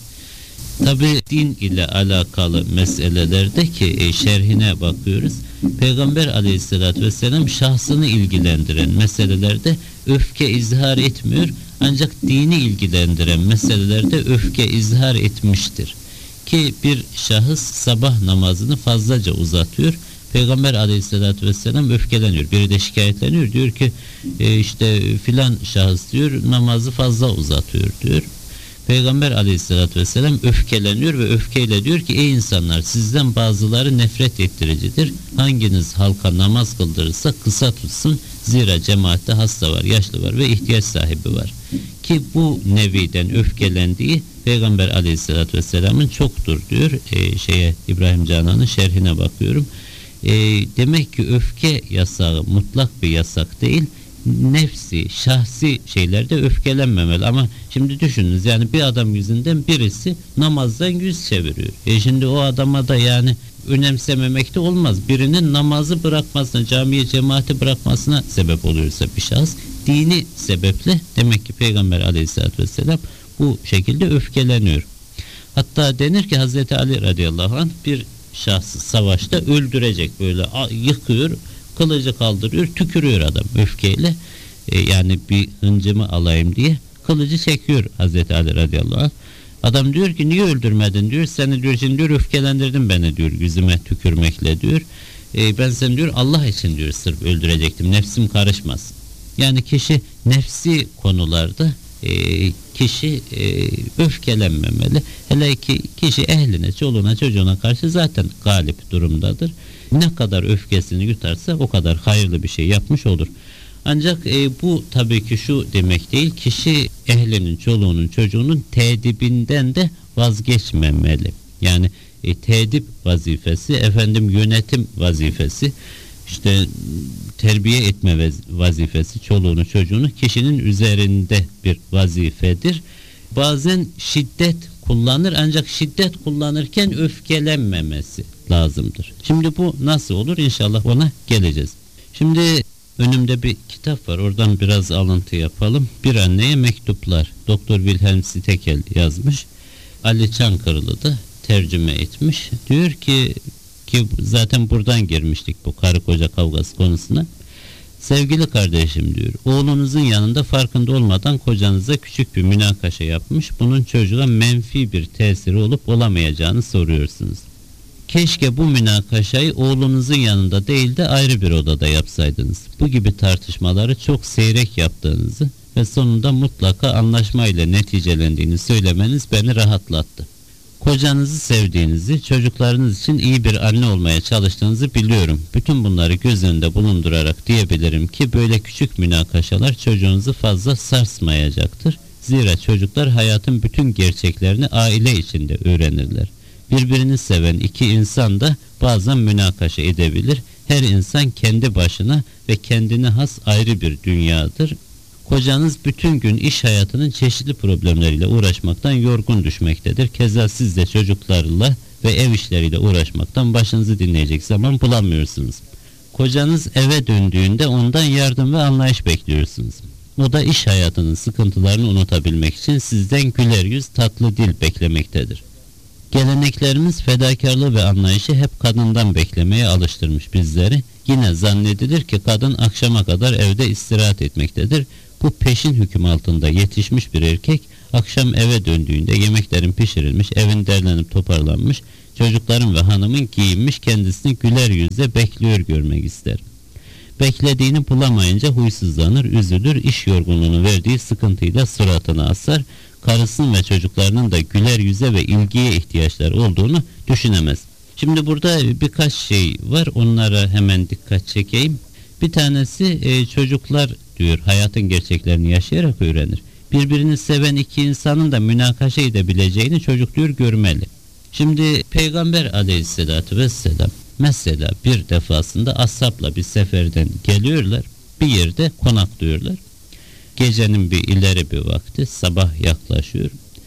Tabi din ile alakalı meselelerdeki e, şerhine bakıyoruz. Peygamber aleyhissalatü vesselam şahsını ilgilendiren meselelerde öfke izhar etmiyor. Ancak dini ilgilendiren meselelerde öfke izhar etmiştir. Ki bir şahıs sabah namazını fazlaca uzatıyor. Peygamber aleyhissalatü vesselam öfkeleniyor. Biri de şikayetleniyor. Diyor ki e, işte filan şahıs diyor namazı fazla uzatıyor diyor. Peygamber aleyhissalatü vesselam öfkeleniyor ve öfkeyle diyor ki ey insanlar sizden bazıları nefret ettiricidir. Hanginiz halka namaz kıldırırsa kısa tutsun. Zira cemaatte hasta var, yaşlı var ve ihtiyaç sahibi var. Ki bu neviden öfkelendiği Peygamber aleyhissalatü vesselamın çoktur diyor. E, şeye İbrahim Canan'ın şerhine bakıyorum. E, demek ki öfke yasağı mutlak bir yasak değil. Nefsi, şahsi şeylerde öfkelenmemeli. Ama şimdi düşününüz yani bir adam yüzünden birisi namazdan yüz çeviriyor. E şimdi o adama da yani önemsememek de olmaz. Birinin namazı bırakmasına, camiye cemaati bırakmasına sebep oluyorsa bir şahıs dini sebeple demek ki Peygamber aleyhissalatü vesselam bu şekilde öfkeleniyor. Hatta denir ki Hazreti Ali radıyallahu anh bir şahsı savaşta öldürecek böyle yıkıyor, kılıcı kaldırıyor, tükürüyor adam öfkeyle. E, yani bir hıncımı alayım diye kılıcı çekiyor Hazreti Ali radıyallahu anh. Adam diyor ki niye öldürmedin diyor. Seni diyor şimdi diyor öfkelendirdin beni diyor yüzüme tükürmekle diyor. E, ben seni diyor Allah için diyor sırf öldürecektim. Nefsim karışmasın. Yani kişi nefsi konularda e, kişi e, öfkelenmemeli. Hele ki kişi ehline, çoluğuna, çocuğuna karşı zaten galip durumdadır. Ne kadar öfkesini yutarsa o kadar hayırlı bir şey yapmış olur. Ancak e, bu tabii ki şu demek değil, kişi ehlinin, çoluğunun, çocuğunun tedibinden de vazgeçmemeli. Yani e, tedip vazifesi, efendim yönetim vazifesi, işte terbiye etme vazifesi, çoluğunu, çocuğunu kişinin üzerinde bir vazifedir. Bazen şiddet kullanır ancak şiddet kullanırken öfkelenmemesi lazımdır. Şimdi bu nasıl olur? İnşallah ona geleceğiz. Şimdi önümde bir kitap var. Oradan biraz alıntı yapalım. Bir anneye mektuplar. Doktor Wilhelm Stekel yazmış. Ali Çankırılı da tercüme etmiş. Diyor ki ki zaten buradan girmiştik bu karı koca kavgası konusuna. Sevgili kardeşim diyor, oğlunuzun yanında farkında olmadan kocanıza küçük bir münakaşa yapmış. Bunun çocuğa menfi bir tesiri olup olamayacağını soruyorsunuz. Keşke bu münakaşayı oğlunuzun yanında değil de ayrı bir odada yapsaydınız. Bu gibi tartışmaları çok seyrek yaptığınızı ve sonunda mutlaka anlaşmayla neticelendiğini söylemeniz beni rahatlattı. Kocanızı sevdiğinizi, çocuklarınız için iyi bir anne olmaya çalıştığınızı biliyorum. Bütün bunları göz önünde bulundurarak diyebilirim ki böyle küçük münakaşalar çocuğunuzu fazla sarsmayacaktır. Zira çocuklar hayatın bütün gerçeklerini aile içinde öğrenirler. Birbirini seven iki insan da bazen münakaşa edebilir. Her insan kendi başına ve kendine has ayrı bir dünyadır. Kocanız bütün gün iş hayatının çeşitli problemleriyle uğraşmaktan yorgun düşmektedir. Keza siz de çocuklarla ve ev işleriyle uğraşmaktan başınızı dinleyecek zaman bulamıyorsunuz. Kocanız eve döndüğünde ondan yardım ve anlayış bekliyorsunuz. O da iş hayatının sıkıntılarını unutabilmek için sizden güler yüz, tatlı dil beklemektedir. Geleneklerimiz fedakarlığı ve anlayışı hep kadından beklemeye alıştırmış bizleri. Yine zannedilir ki kadın akşama kadar evde istirahat etmektedir. Bu peşin hüküm altında yetişmiş bir erkek akşam eve döndüğünde yemeklerin pişirilmiş, evin derlenip toparlanmış, çocukların ve hanımın giyinmiş kendisini güler yüzle bekliyor görmek ister. Beklediğini bulamayınca huysuzlanır, üzülür, iş yorgunluğunu verdiği sıkıntıyla suratını asar, karısının ve çocuklarının da güler yüze ve ilgiye ihtiyaçları olduğunu düşünemez. Şimdi burada birkaç şey var, onlara hemen dikkat çekeyim. Bir tanesi e, çocuklar diyor hayatın gerçeklerini yaşayarak öğrenir. Birbirini seven iki insanın da münakaşa edebileceğini çocuk diyor görmeli. Şimdi Peygamber aleyhissalatü vesselam mesela bir defasında ashabla bir seferden geliyorlar. Bir yerde konaklıyorlar. Gecenin bir ileri bir vakti, sabah yaklaşıyor.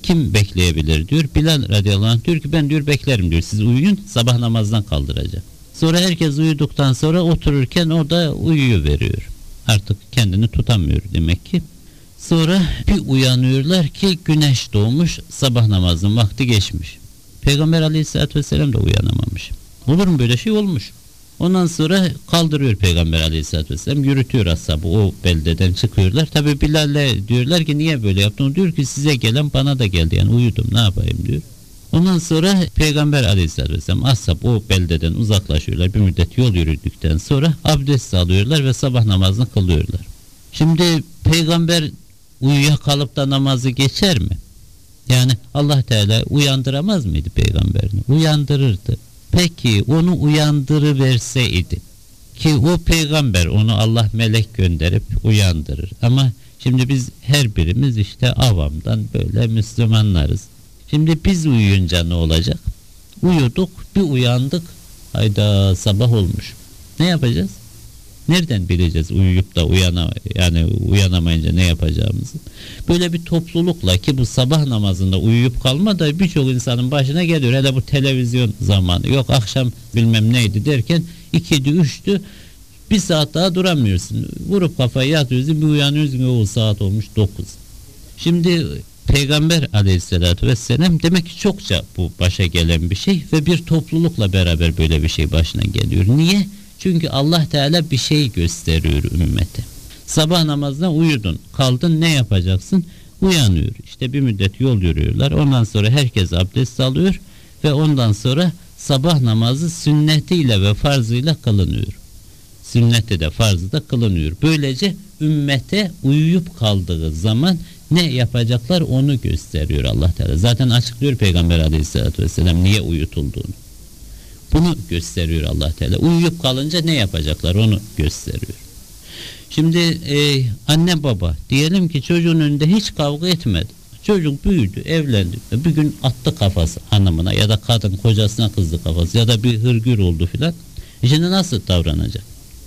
kim bekleyebilir diyor. Bilal radıyallahu anh diyor ki ben diyor beklerim diyor. Siz uyuyun, sabah namazdan kaldıracak. Sonra herkes uyuduktan sonra otururken o da uyuyuveriyor. Artık kendini tutamıyor demek ki. Sonra bir uyanıyorlar ki güneş doğmuş, sabah namazının vakti geçmiş. Peygamber aleyhissalatü vesselam da uyanamamış. Olur mu böyle şey? Olmuş. Ondan sonra kaldırıyor Peygamber aleyhissalatü vesselam, yürütüyor ashabı, o beldeden çıkıyorlar. Tabi Bilal'le diyorlar ki niye böyle yaptın? O diyor ki size gelen bana da geldi, yani uyudum, ne yapayım diyor. Ondan sonra Peygamber aleyhissalatü vesselam ashab o beldeden uzaklaşıyorlar. Bir müddet yol yürüdükten sonra abdest alıyorlar ve sabah namazını kılıyorlar. Şimdi Peygamber uyuyakalıp da namazı geçer mi? Yani Allah Teala uyandıramaz mıydı peygamberini? Uyandırırdı. Peki onu uyandırıverseydi ki o peygamber, onu Allah melek gönderip uyandırır. Ama şimdi biz her birimiz işte avamdan böyle Müslümanlarız. Şimdi biz uyuyunca ne olacak? Uyuduk, bir uyandık, hayda sabah olmuş. Ne yapacağız? Nereden bileceğiz uyuyup da uyana, yani uyanamayınca ne yapacağımızı? Böyle bir toplulukla, ki bu sabah namazında uyuyup kalma da birçok insanın başına geliyor. Hele bu televizyon zamanı, yok akşam bilmem neydi derken ikiydi üçtü, bir saat daha duramıyorsun. Vurup kafayı yatıyorsun, bir uyanıyorsun, o saat olmuş dokuz. Şimdi Peygamber aleyhissalatü vesselam demek ki çokça bu başa gelen bir şey ve bir toplulukla beraber böyle bir şey başına geliyor. Niye? Çünkü Allah Teala bir şey gösteriyor ümmete. Sabah namazına uyudun, kaldın, ne yapacaksın? Uyanıyor. İşte bir müddet yol yürüyorlar. Ondan sonra herkes abdest alıyor ve ondan sonra sabah namazı sünnetiyle ve farzıyla kılınıyor. Sünneti de farzı da kılınıyor. Böylece ümmete uyuyup kaldığı zaman ne yapacaklar onu gösteriyor Allah Teala. Zaten açıklıyor Peygamber aleyhissalatü vesselam niye uyutulduğunu. Bunu gösteriyor Allah Teala. Uyuyup kalınca ne yapacaklar onu gösteriyor. Şimdi e, anne baba diyelim ki çocuğun önünde hiç kavga etmedi. Çocuk büyüdü, evlendi. Bir gün attı kafası hanımına ya da kadın kocasına kızdı kafası ya da bir hırgür oldu filan. Şimdi nasıl davranacak?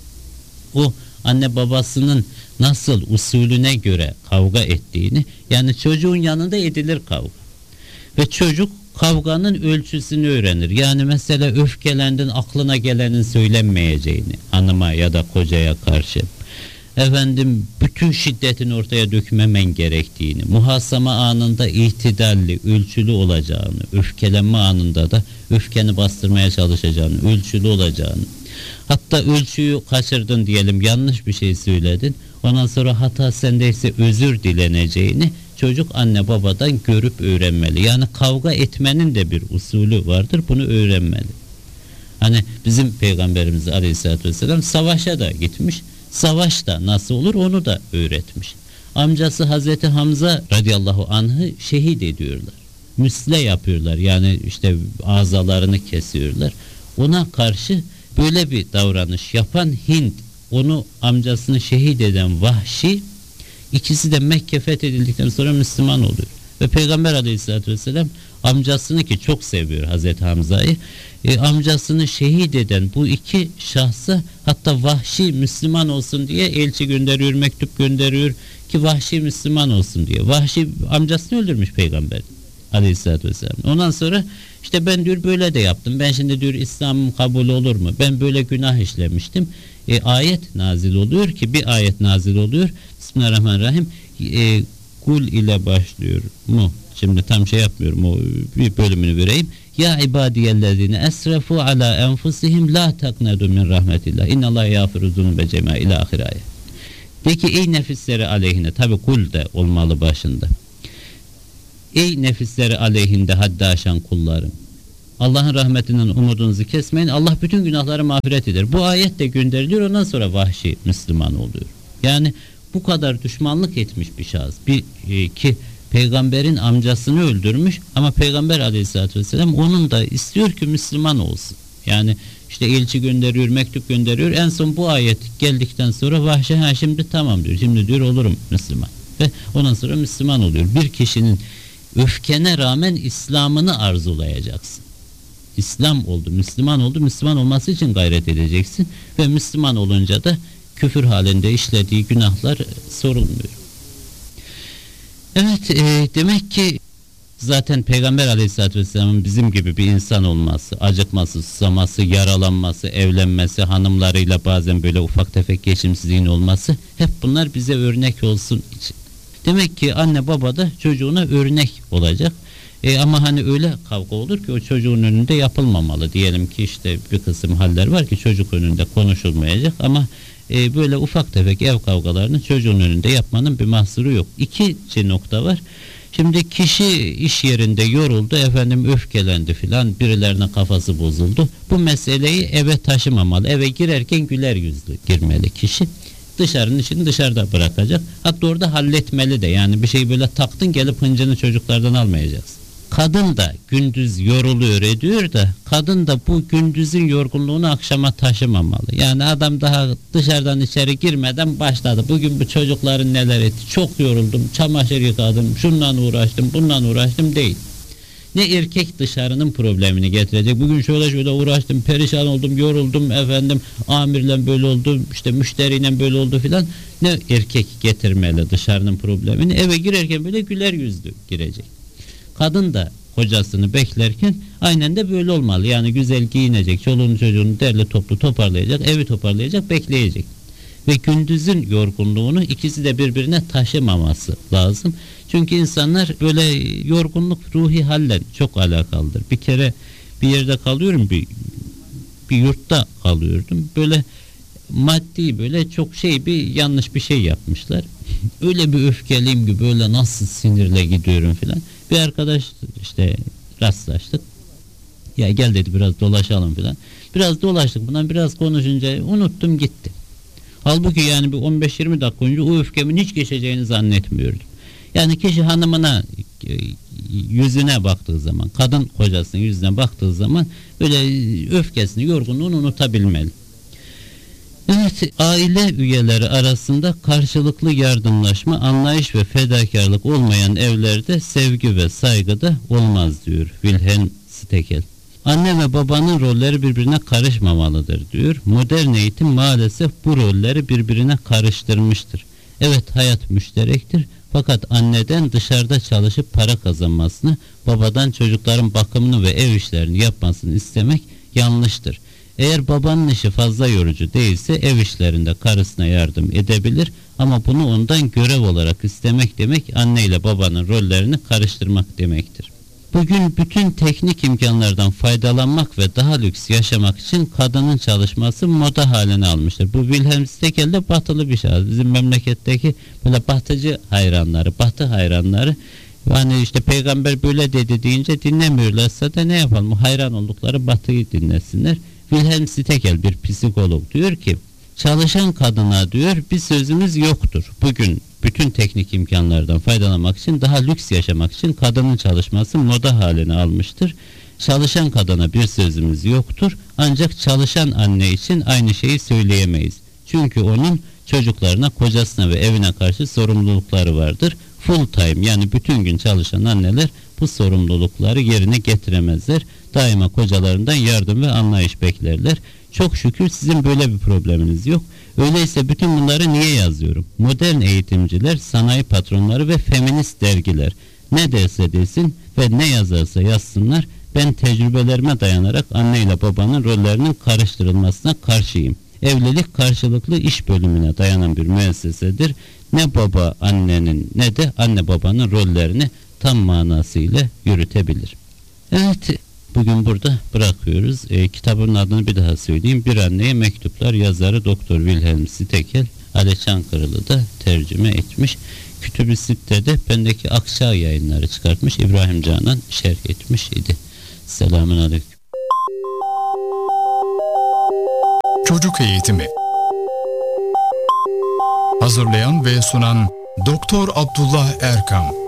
O anne babasının nasıl usulüne göre kavga ettiğini, yani çocuğun yanında edilir kavga. Ve çocuk kavganın ölçüsünü öğrenir. Yani mesela öfkelendin, aklına gelenin söylenmeyeceğini hanıma ya da kocaya karşı, efendim bütün şiddetini ortaya dökmemen gerektiğini, muhasama anında itidalli, ölçülü olacağını, öfkelenme anında da öfkeni bastırmaya çalışacağını, ölçülü olacağını, hatta ölçüyü kaçırdın diyelim, yanlış bir şey söyledin, ondan sonra hata sendeyse özür dileneceğini çocuk anne babadan görüp öğrenmeli. Yani kavga etmenin de bir usulü vardır, bunu öğrenmeli. Hani bizim Peygamberimiz Aleyhisselatü Vesselam savaşa da gitmiş, savaşta nasıl olur onu da öğretmiş. Amcası Hazreti Hamza radıyallahu anh'ı şehit ediyorlar. Müsle yapıyorlar, yani işte azalarını kesiyorlar. Ona karşı böyle bir davranış yapan Hind, onu amcasını şehit eden Vahşi, İkisi de Mekke fethedildikten sonra Müslüman oluyor. Ve Peygamber aleyhissalatü vesselam amcasını, ki çok seviyor Hazreti Hamza'yı, e, amcasını şehit eden bu iki şahsa hatta Vahşi Müslüman olsun diye elçi gönderiyor, mektup gönderiyor ki Vahşi Müslüman olsun diye. Vahşi amcasını öldürmüş Peygamber aleyhissalatü vesselam. Ondan sonra işte ben diyor böyle de yaptım. Ben şimdi diyor İslam'ım kabul olur mu? Ben böyle günah işlemiştim. E, ayet nazil oluyor ki bir ayet nazil oluyor. Bismillahirrahmanirrahim. E, kul ile başlıyor mu? Şimdi tam şey yapmıyorum, o bir bölümünü vereyim. Ya ibadiyellezine esrafu ala enfusihim la taknadu min rahmetillah. İnnallâhe yâfiru zunube cemâ ila ahir ayet. Peki ey nefisleri aleyhine, tabi kul de olmalı başında. Ey nefisleri aleyhinde haddi aşan kullarım, Allah'ın rahmetinden umudunuzu kesmeyin. Allah bütün günahları mağfiret eder. Bu ayet de gönderiliyor. Ondan sonra Vahşi Müslüman oluyor. Yani bu kadar düşmanlık etmiş bir şahıs. Bir e, ki peygamberin amcasını öldürmüş ama Peygamber aleyhissalatü vesselam onun da istiyor ki Müslüman olsun. Yani işte elçi gönderiyor, mektup gönderiyor. En son bu ayet geldikten sonra Vahşi ha şimdi tamam diyor. Şimdi diyor olurum Müslüman. Ve ondan sonra Müslüman oluyor. Bir kişinin öfkene rağmen İslam'ını arzulayacaksın. İslam oldu, Müslüman oldu. Müslüman olması için gayret edeceksin. Ve Müslüman olunca da küfür halinde işlediği günahlar sorulmuyor. Evet, e, demek ki Zaten Peygamber Aleyhisselatü Vesselam'ın bizim gibi bir insan olması, acıkması, susaması, yaralanması, evlenmesi, hanımlarıyla bazen böyle ufak tefek geçimsizliğin olması, hep bunlar bize örnek olsun için. Demek ki anne baba da çocuğuna örnek olacak. E ama hani öyle kavga olur ki o çocuğun önünde yapılmamalı. Diyelim ki işte bir kısım haller var ki çocuk önünde konuşulmayacak ama e, böyle ufak tefek ev kavgalarını çocuğun önünde yapmanın bir mahsuru yok. İkinci nokta var. Şimdi kişi iş yerinde yoruldu, efendim öfkelendi filan, birilerine kafası bozuldu. Bu meseleyi eve taşımamalı. Eve girerken güler yüzlü girmeli kişi. Dışarının işini dışarıda bırakacak. Hatta orada halletmeli de. Yani bir şey böyle taktın, gelip hıncını çocuklardan almayacaksın. Kadın da gündüz yoruluyor ediyor da kadın da bu gündüzün yorgunluğunu akşama taşımamalı. Yani adam daha dışarıdan içeri girmeden başladı. Bugün bu çocukların neler etti, çok yoruldum, çamaşır yıkadım, şundan uğraştım, bundan uğraştım değil. Ne erkek dışarının problemini getirecek. Bugün şöyle şöyle uğraştım, perişan oldum, yoruldum, efendim amirle böyle oldu, işte müşteriyle böyle oldu filan. Ne erkek getirmeli dışarının problemini. Eve girerken böyle güler yüzlü girecek. Kadın da kocasını beklerken aynen de böyle olmalı. Yani güzel giyinecek, çoluğunu çocuğunu derli toplu toparlayacak, evi toparlayacak, bekleyecek. Ve gündüzün yorgunluğunu ikisi de birbirine taşımaması lazım. Çünkü insanlar böyle yorgunluk ruhi halle çok alakalıdır. Bir kere bir yerde kalıyorum, bir, bir yurtta kalıyordum. Böyle maddi böyle çok şey bir yanlış bir şey yapmışlar. Öyle bir öfkeliyim ki böyle nasıl sinirle gidiyorum filan. Bir arkadaş işte rastlaştık. Ya gel dedi biraz dolaşalım filan. Biraz dolaştık, bundan biraz konuşunca unuttum gitti. Halbuki yani bir on beş yirmi dakika önce o öfkemin hiç geçeceğini zannetmiyordum. Yani kişi hanımına yüzüne baktığı zaman, kadın kocasının yüzüne baktığı zaman böyle öfkesini, yorgunluğunu unutabilmeli. Evet, aile üyeleri arasında karşılıklı yardımlaşma, anlayış ve fedakarlık olmayan evlerde sevgi ve saygı da olmaz diyor Wilhelm Stekel. Anne ve babanın rolleri birbirine karışmamalıdır diyor. Modern eğitim maalesef bu rolleri birbirine karıştırmıştır. Evet, hayat müşterektir. Fakat anneden dışarıda çalışıp para kazanmasını, babadan çocukların bakımını ve ev işlerini yapmasını istemek yanlıştır. Eğer babanın işi fazla yorucu değilse ev işlerinde karısına yardım edebilir ama bunu ondan görev olarak istemek demek anne ile babanın rollerini karıştırmak demektir. Bugün bütün teknik imkanlardan faydalanmak ve daha lüks yaşamak için kadının çalışması moda haline almıştır. Bu Wilhelm Stekel de batılı bir şahıs. Bizim memleketteki böyle batıcı hayranları, batı hayranları, yani işte peygamber böyle dedi deyince dinlemiyorlarsa da ne yapalım? Hayran oldukları batıyı dinlesinler. Wilhelm Stekel bir psikolog diyor ki, çalışan kadına diyor bir sözümüz yoktur. Bugün bütün teknik imkanlardan faydalanmak için, daha lüks yaşamak için kadının çalışması moda haline almıştır. Çalışan kadına bir sözümüz yoktur. Ancak çalışan anne için aynı şeyi söyleyemeyiz. Çünkü onun çocuklarına, kocasına ve evine karşı sorumlulukları vardır. Full time, yani bütün gün çalışan anneler bu sorumlulukları yerine getiremezler. Daima kocalarından yardım ve anlayış beklerler. Çok şükür sizin böyle bir probleminiz yok. Öyleyse bütün bunları niye yazıyorum? Modern eğitimciler, sanayi patronları ve feminist dergiler ne derse desin ve ne yazarsa yazsınlar, ben tecrübelerime dayanarak anne ile babanın rollerinin karıştırılmasına karşıyım. Evlilik karşılıklı iş bölümüne dayanan bir müessesedir. Ne baba annenin ne de anne babanın rollerini tam manasıyla yürütebilir. Evet, bugün burada bırakıyoruz. E, kitabın adını bir daha söyleyeyim. Bir Anneye Mektuplar, yazarı Doktor Wilhelm Stekel, Ali Çankırılı da tercüme etmiş. Kütüb-i Sitte'de Pendeki Akçağ Yayınları çıkartmış. İbrahim Canan şerh etmiş idi. Selamun aleyküm. Çocuk eğitimi. Hazırlayan ve sunan Doktor Abdullah Erkam.